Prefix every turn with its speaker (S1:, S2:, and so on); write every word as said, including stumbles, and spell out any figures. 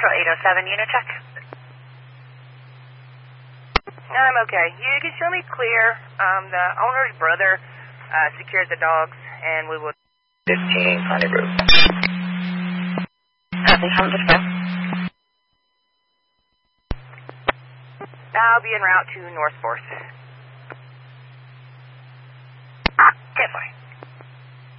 S1: Central eight oh seven, unit check.
S2: I'm okay. You can show me clear. Um, the owner's brother uh, secured the dogs, and we will...
S3: fifteen, Honeybrooke.
S1: Copy, home discuss.
S2: I'll be en route to North Forth.